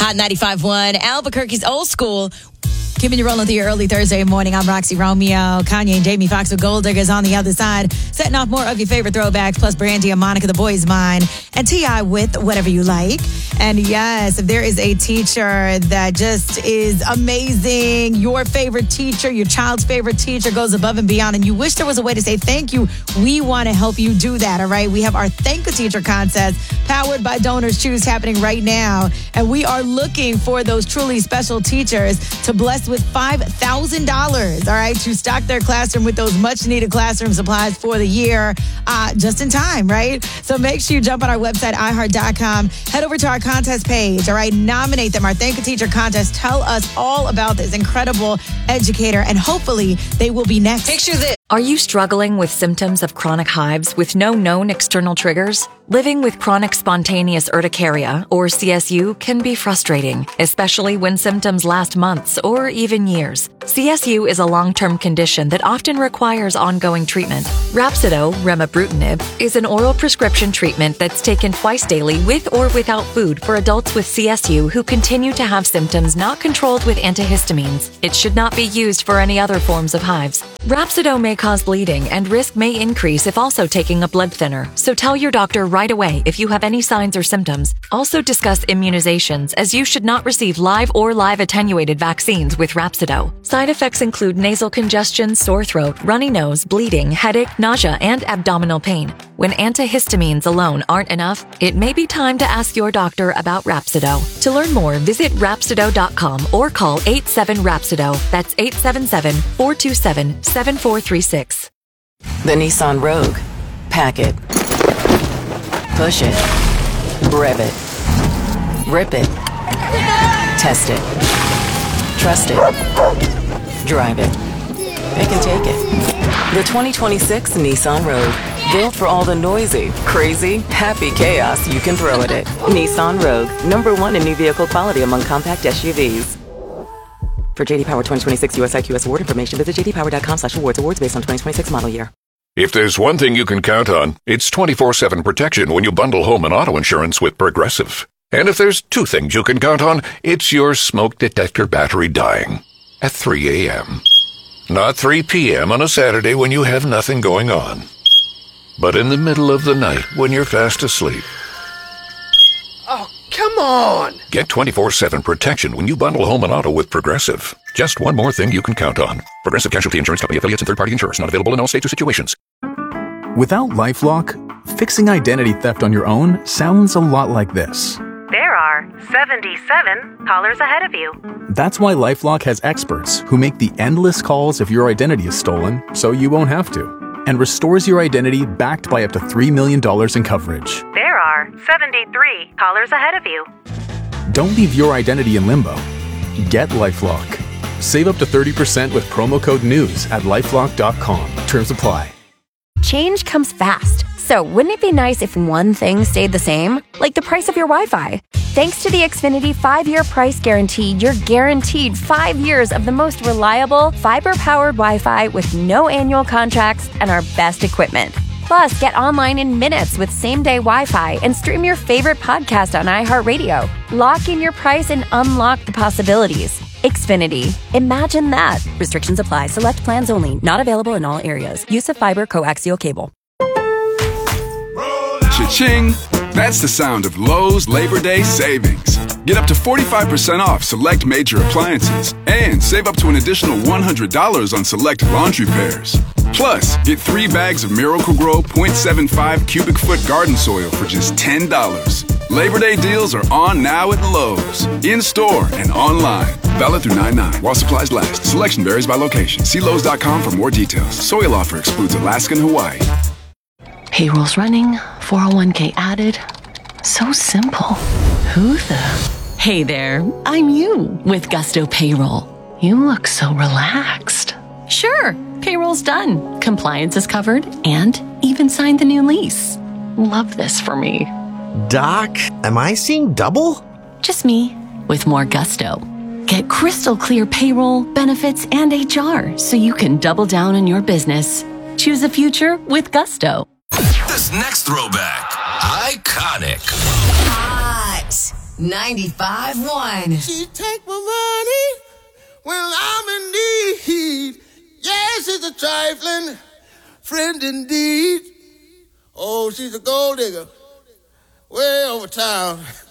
Hot 95.1, Albuquerque's Old School. Keeping you rolling through your early Thursday morning. I'm Roxy Romeo. Kanye and Jamie Foxx with Gold Diggers on the other side. Setting off more of your favorite throwbacks, plus Brandy and Monica, the boys mine, and T.I. with Whatever You Like. And yes, if there is a teacher that just is amazing, your favorite teacher, your child's favorite teacher goes above and beyond, and you wish there was a way to say thank you, we want to help you do that, all right? We have our Thank a Teacher contest powered by Donors Choose happening right now, and we are looking for those truly special teachers to bless with $5,000, all right, to stock their classroom with those much-needed classroom supplies for the year, just in time, right? So make sure you jump on our website, iHeart.com, head over to our contest page, all right? Nominate them, our Thank a Teacher contest. Tell us all about this incredible educator, and hopefully they will be next. Picture this. Are you struggling with symptoms of chronic hives with no known external triggers? Living with chronic spontaneous urticaria, or CSU, can be frustrating, especially when symptoms last months or even years. CSU is a long-term condition that often requires ongoing treatment. Rhapsido, remibrutinib, is an oral prescription treatment that's taken twice daily with or without food for adults with CSU who continue to have symptoms not controlled with antihistamines. It should not be used for any other forms of hives. Rhapsido may cause bleeding, and risk may increase if also taking a blood thinner, so tell your doctor right away if you have any signs or symptoms. Also discuss immunizations, as you should not receive live or live attenuated vaccines with Rhapsido. Side effects include nasal congestion, sore throat, runny nose, bleeding, headache, nausea, and abdominal pain. When antihistamines alone aren't enough, it may be time to ask your doctor about Rhapsido. To learn more, visit Rhapsido.com or call 87-RHAPSIDO. That's 877-427-7436. The Nissan Rogue. Pack it. Push it. Rev it. Rip it. Test it. Trust it. Drive it. It can take it. The 2026 Nissan Rogue. Built for all the noisy, crazy, happy chaos you can throw at it. Nissan Rogue. #1 in new vehicle quality among compact SUVs. For JD Power 2026 US IQS award information, visit jdpower.com/awards. Awards based on 2026 model year. If there's one thing you can count on, it's 24/7 protection when you bundle home and auto insurance with Progressive. And if there's two things you can count on, it's your smoke detector battery dying at 3 a.m. Not 3 p.m. on a Saturday when you have nothing going on, but in the middle of the night when you're fast asleep. Oh, come on! Get 24/7 protection when you bundle home and auto with Progressive. Just one more thing you can count on. Progressive Casualty Insurance Company, affiliates, and third-party insurers. Not available in all states or situations. Without LifeLock, fixing identity theft on your own sounds a lot like this. There are 77 callers ahead of you. That's why LifeLock has experts who make the endless calls if your identity is stolen, so you won't have to, and restores your identity backed by up to $3 million in coverage. There are 73 callers ahead of you. Don't leave your identity in limbo. Get LifeLock. Save up to 30% with promo code NEWS at LifeLock.com. Terms apply. Change comes fast. So wouldn't it be nice if one thing stayed the same? Like the price of your Wi-Fi. Thanks to the Xfinity 5-year price guarantee, you're guaranteed 5 years of the most reliable, fiber-powered Wi-Fi with no annual contracts and our best equipment. Plus, get online in minutes with same-day Wi-Fi and stream your favorite podcast on iHeartRadio. Lock in your price and unlock the possibilities. Xfinity. Imagine that. Restrictions apply. Select plans only. Not available in all areas. Use of fiber coaxial cable. Cha-ching! That's the sound of Lowe's Labor Day savings. Get up to 45% off select major appliances and save up to an additional $100 on select laundry pairs. Plus, get 3 bags of Miracle-Gro 0.75 cubic foot garden soil for just $10. Labor Day deals are on now at Lowe's. In-store and online. Valid through 9/9 while supplies last. Selection varies by location. See Lowe's.com for more details. Soil offer excludes Alaska and Hawaii. Payroll's running, 401k added. So simple. Who the? Hey there, I'm you with Gusto Payroll. You look so relaxed. Sure, payroll's done. Compliance is covered and even signed the new lease. Love this for me. Doc, am I seeing double? Just me with more gusto. Get crystal clear payroll, benefits, and HR so you can double down on your business. Choose a future with Gusto. This next throwback, iconic. Hot 95.1. She take my money when I'm in need. Yes, she's a trifling friend indeed. Oh, she's a gold digger way over town.